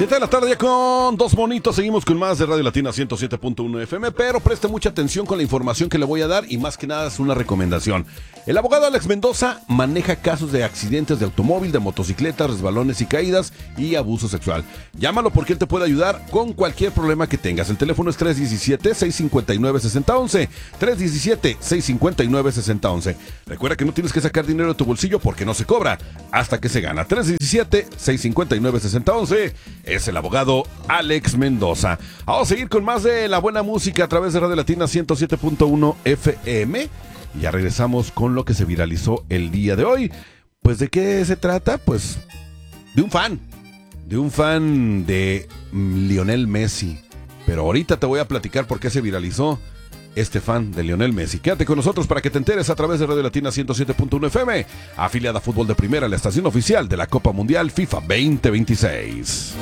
7 de la tarde ya con dos monitos. Seguimos con más de Radio Latina 107.1 FM, pero preste mucha atención con la información que le voy a dar y más que nada es una recomendación. El abogado Alex Mendoza maneja casos de accidentes de automóvil, de motocicletas, resbalones y caídas y abuso sexual. Llámalo porque él te puede ayudar con cualquier problema que tengas. El teléfono es 317-659-6011. 317-659-6011. Recuerda que no tienes que sacar dinero de tu bolsillo porque no se cobra hasta que se gana. 317-659-6011. Es el abogado Alex Mendoza. Vamos a seguir con más de la buena música a través de Radio Latina 107.1 FM. Y ya regresamos con lo que se viralizó el día de hoy. Pues, ¿de qué se trata? Pues, de un fan de Lionel Messi. Pero ahorita te voy a platicar por qué se viralizó este fan de Lionel Messi. Quédate con nosotros para que te enteres a través de Radio Latina 107.1 FM, afiliada a Fútbol de Primera, la estación oficial de la Copa Mundial FIFA 2026.